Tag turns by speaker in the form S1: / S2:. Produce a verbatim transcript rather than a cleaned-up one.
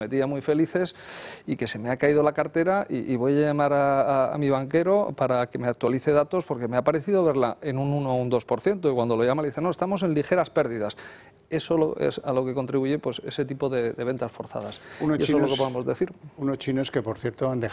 S1: metía muy felices y que se me ha caído la cartera y, y voy a llamar a, a, a mi banquero para que me actualice datos porque me ha parecido verla en un uno o un dos por ciento y cuando lo llama le dice no, estamos en ligeras pérdidas. Eso lo, es a lo que contribuye pues ese tipo de, de ventas forzadas.
S2: Unos
S1: y eso
S2: chinos,
S1: es lo que podemos decir.
S2: Unos chinos que por cierto han dejado